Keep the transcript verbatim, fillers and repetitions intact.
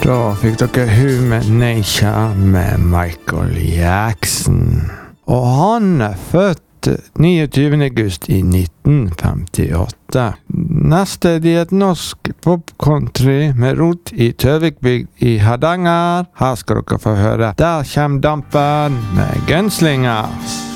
Da fikk dere Human Nature med Michael Jackson. Og han er født niogtyvende august i nitten femtiåtte. Neste er et norsk popcountry med rot i Tøvikbygd i Hardanger. Her skal dere få høre Der kjem dampen med Gunslingers.